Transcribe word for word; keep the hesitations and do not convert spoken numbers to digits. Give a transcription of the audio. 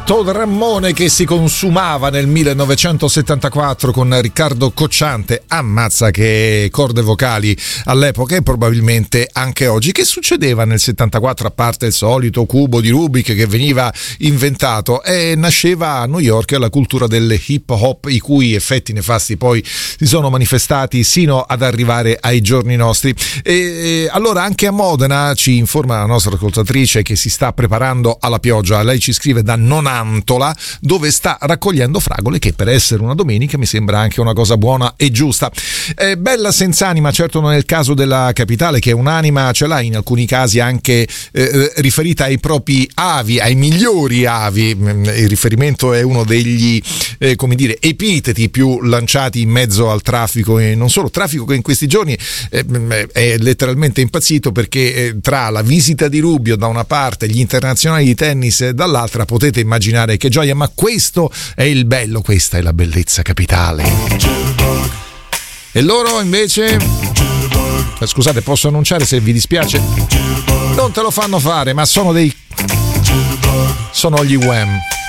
Sto drammone che si consumava nel millenovecentosettantaquattro con Riccardo Cocciante, ammazza che corde vocali all'epoca e probabilmente anche oggi. Che succedeva nel settantaquattro, a parte il solito cubo di Rubik che veniva inventato? E nasceva a New York la cultura del hip hop, i cui effetti nefasti poi si sono manifestati sino ad arrivare ai giorni nostri. E allora anche a Modena, ci informa la nostra ascoltatrice, che si sta preparando alla pioggia. Lei ci scrive da Nonantola, dove sta raccogliendo fragole, che per essere una domenica mi sembra anche una cosa buona e giusta. È bella senza anima, certo non è il caso della capitale, che un'anima ce l'ha, in alcuni casi anche eh, riferita ai propri avi, ai migliori avi. Il riferimento è uno degli eh, come dire epiteti più lanciati in mezzo al traffico, e non solo traffico, che in questi giorni eh, è letteralmente impazzito, perché eh, tra la visita di Rubio da una parte, gli internazionali di tennis dall'altra, potete immaginare che gioia. Ma questo è il bello, questa è la bellezza capitale. E loro invece, scusate, posso annunciare, se vi dispiace, non te lo fanno fare, ma sono dei sono gli Wham.